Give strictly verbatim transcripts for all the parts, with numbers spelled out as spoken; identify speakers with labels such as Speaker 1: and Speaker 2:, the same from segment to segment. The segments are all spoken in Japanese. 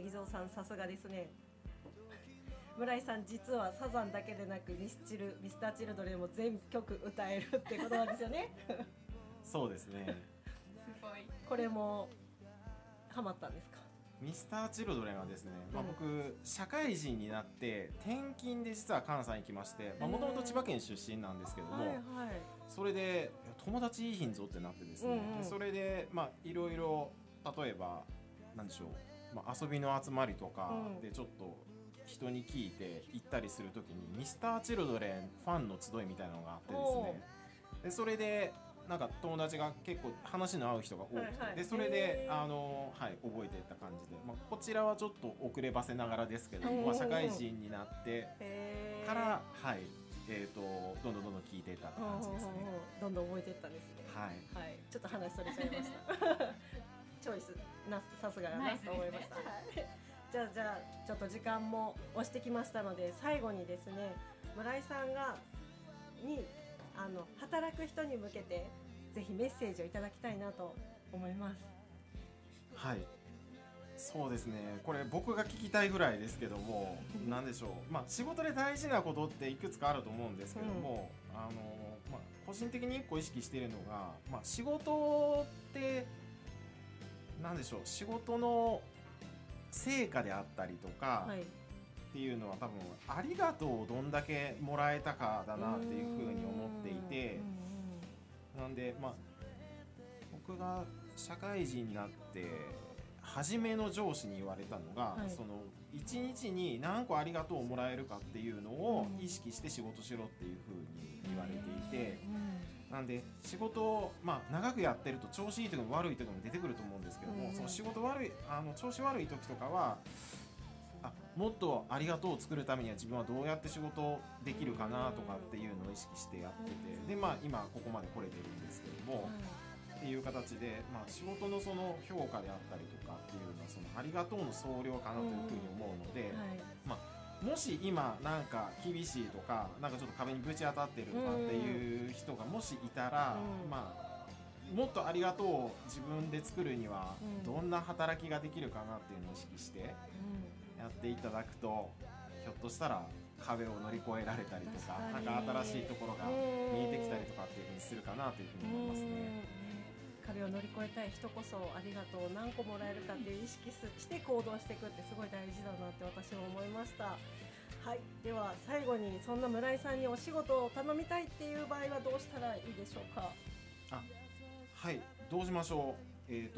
Speaker 1: ネギゾウさんさすがですね。村井さん実はサザンだけでなくミスチル、ミスターチルドレンも全曲歌えるってことなんですよね。
Speaker 2: そうですね。
Speaker 3: すごい。
Speaker 1: これもハマったんですか？
Speaker 2: ミスターチルドレンはですね、まあ、僕社会人になって転勤で実は関西に来まして、もともと千葉県出身なんですけども、
Speaker 1: はいはい、
Speaker 2: それで友達いいひんぞってなってですね、
Speaker 1: うんうん、
Speaker 2: でそれでまあいろいろ例えばなんでしょう、まあ、遊びの集まりとかでちょっと人に聞いて行ったりするときに、ミスターチルドレンファンの集いみたいなのがあってですね、でそれでなんか友達が結構話の合う人が多くて、はいはい、でそれであの、はい、覚えていった感じで、まあ、こちらはちょっと遅ればせながらですけど、まあ、社会人になってから、はい、えーと、どんどんどんどん聞いていったって感じですね。
Speaker 1: どんどん覚えていったんですね。
Speaker 2: はい、
Speaker 1: はい、ちょっと話それちゃいましたチョイスな、さすがだなと思いました。じゃあじゃあちょっと時間も押してきましたので、最後にですね、村井さんがにあの働く人に向けてぜひメッセージをいただきたいなと思います。
Speaker 2: はい、そうですね、これ僕が聞きたいぐらいですけども何でしょう、まあ、仕事で大事なことっていくつかあると思うんですけども、うん、あのまあ、個人的にいっこ意識しているのが、まあ、仕事って何でしょう、仕事の成果であったりとか、はい、っていうのは多分ありがとうをどんだけもらえたかだなっていうふうに思っていて、なんで、まあ、僕が社会人になって初めの上司に言われたのが、はい、そのいちにちに何個ありがとうをもらえるかっていうのを意識して仕事しろっていうふうに言われていて、なんで仕事を、まあ、長くやってると調子いい時も悪い時も出てくると思うんですけども、その仕事悪いあの調子悪い時とかはあもっとありがとうを作るためには自分はどうやって仕事できるかなとかっていうのを意識してやってて、で、まあ、今ここまで来れてるんですけども、っていう形で、まあ、仕事のその評価であったりとかっていうのはそのありがとうの総量かなというふうに思うので、まあ、もし今なんか厳しいとかなんかちょっと壁にぶち当たってるとかっていう人がもしいたら、まあもっとありがとうを自分で作るにはどんな働きができるかなっていうのを意識してやっていただくと、ひょっとしたら壁を乗り越えられたりとか、なんか新しいところが見えてきたりとかっていうふうにするかなというふうに思いますね。
Speaker 1: 壁を乗り越えたい人こそありがとうを何個もらえるかっていう意識して行動していくってすごい大事だなって私も思いました。はい、では最後にそんな村井さんにお仕事を頼みたいっていう場合はどうしたらいいでしょうか？
Speaker 2: あ、はい、どうしましょう。えーと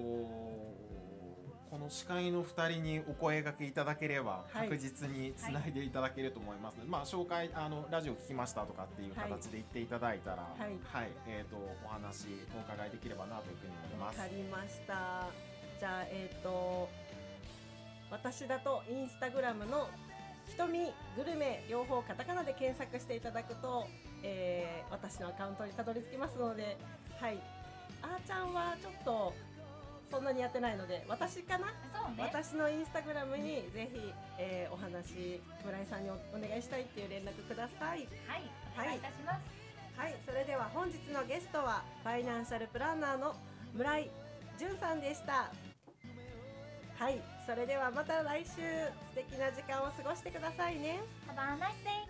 Speaker 2: この司会のふたりにお声掛けいただければ確実につないでいただけると思いますので、はい、まあ、紹介あのラジオ聞きましたとかっていう形で言っていただいたら、はいはい、えーとお話お伺いできればなというふうに思います。
Speaker 1: わかりました。じゃあ、えーと私だとインスタグラムのひとみグルメ両方カタカナで検索していただくと、えー、私のアカウントにたどり着きますので、はい、あーちゃんはちょっとそんなにやってないので私かな、
Speaker 3: そうね、
Speaker 1: 私のインスタグラムにぜひ、えー、お話村井さんに お, お願いしたいっていう連絡ください。
Speaker 3: はい、お願いいたします。
Speaker 1: はい、はい、それでは本日のゲストはファイナンシャルプランナーの村井淳さんでした。はい、それではまた来週素敵な時間を過ごしてくださいね。
Speaker 3: Have a nice day.